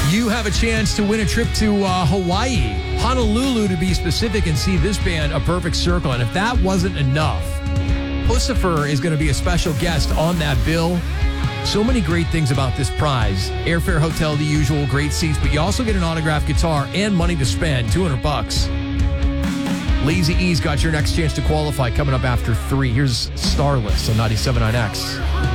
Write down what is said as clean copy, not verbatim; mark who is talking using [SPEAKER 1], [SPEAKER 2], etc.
[SPEAKER 1] You have a chance to win a trip to Hawaii, Honolulu to be specific, and see this band, A Perfect Circle. And if that wasn't enough, Puscifer is going to be a special guest on that bill. So many great things about this prize. Airfare, hotel, the usual, great seats, but you also get an autographed guitar and money to spend, $200. Lazy E's got your next chance to qualify coming up after 3. Here's Starless on 97.9X.